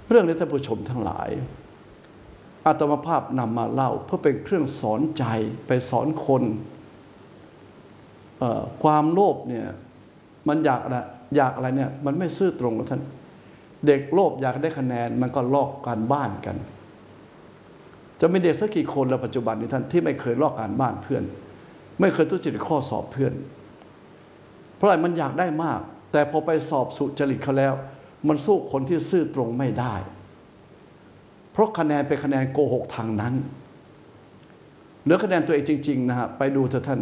เรื่องนี้ท่านผู้ชมทั้งหลายอาตมาภาพนำมาเล่าเพื่อเป็นเครื่องสอนใจไปสอนคนความโลภเนี่ยมันอยากอะไรเนี่ยมันไม่ซื่อตรงกับท่านเด็กโลภอยากได้คะแนนมันก็ลอกการบ้านกันจะมีเด็กสักกี่คนในปัจจุบันนี้ท่านที่ไม่เคยลอกการบ้านเพื่อนไม่เคยทุจริตข้อสอบเพื่อนเพราะอะไรมันอยากได้มากแต่พอไปสอบสุจริตเขาแล้วมันสู้คนที่ซื่อตรงไม่ได้เพราะคะแนนเป็นคะแนนโกหกทางนั้นเหลือคะแนนตัวเองจริงๆนะฮะไปดูเถอะท่าน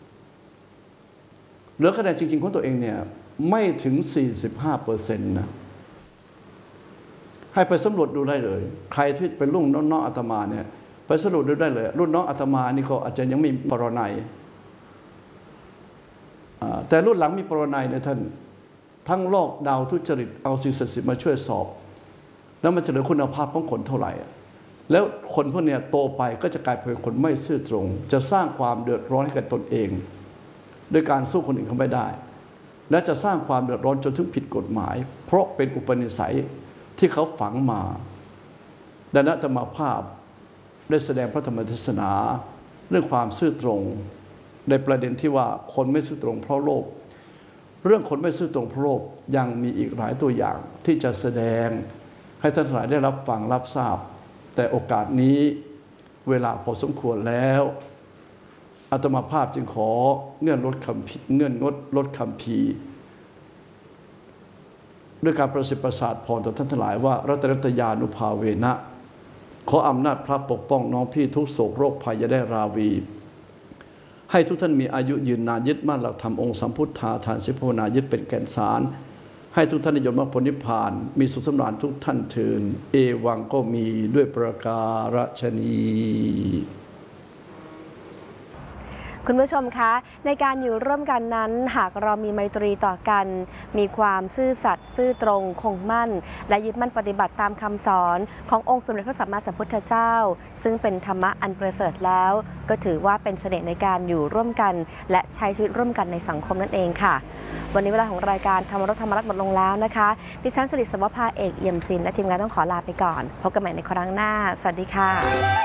เหลือคะแนนจริงๆของตัวเองเนี่ยไม่ถึง 45% นะให้ไปสำรวจดูได้เลยใครที่เป็นรุ่นน้องอาตมาเนี่ยไปสำรวจดูได้เลยรุ่นน้องอาตมานี่ก็อาจจะยังไม่มีปรนัยแต่รุ่นหลังมีปรนัยเนี่ยท่านทั้งลอกดาวทุจริตเอาสิ่งศักดิ์สิทธิ์มาช่วยสอบแล้วมันจะเหลือคุณภาพของคนเท่าไหร่แล้วคนพวกนี้โตไปก็จะกลายเป็นคนไม่ซื่อตรงจะสร้างความเดือดร้อนให้กับตนเองโดยการสู้คนอื่นเขาไม่ได้และจะสร้างความเดือดร้อนจนถึงผิดกฎหมายเพราะเป็นอุปนิสัยที่เขาฝังมาดังนั้นอาตมาภาพได้แสดงพระธรรมเทศนาเรื่องความซื่อตรงในประเด็นที่ว่าคนไม่ซื่อตรงเพราะโลภเรื่องคนไม่ซื่อตรงเพราะโลภยังมีอีกหลายตัวอย่างที่จะแสดงให้ท่านทั้งหลายได้รับฟังรับทราบแต่โอกาสนี้เวลาพอสมควรแล้วอาตมาภาพจึงขอเงื่อนงดลดคำพีด้วยการประสิทธิ์ประสาทพรต่อท่านทั้งหลายว่ารัตนตยานุภาเวนะขออำนาจพระปกป้องน้องพี่ทุกโศกโรคภัยอย่าได้ราวีให้ทุกท่านมีอายุยืนนานยึดมั่นหลักธรรมองค์สัมพุทธาทานสิภาวนายึดเป็นแก่นสารให้ทุกท่านนิยมมรรคผลนิพพานมีสุขสำราญทุกท่านเทินเอวังก็มีด้วยประการฉนี้คุณผู้ชมคะในการอยู่ร่วมกันนั้นหากเรามีไมตรีต่อกันมีความซื่อสัตย์ซื่อตรงคงมั่นและยึดมั่นปฏิบัติตามคำสอนขององค์สมเด็จพระสัมมาสัมพุทธเจ้าซึ่งเป็นธรรมะอันประเสริฐแล้วก็ถือว่าเป็นเสน่ห์ในการอยู่ร่วมกันและใช้ชีวิตร่วมกันในสังคมนั่นเองค่ะวันนี้เวลาของรายการธรรมรสธรรมรัตน์หมดลงแล้วนะคะดิฉันสิริสวภาเอกเอี่ยมศิลป์และทีมงานต้องขอลาไปก่อนพบกันใหม่ในครั้งหน้าสวัสดีค่ะ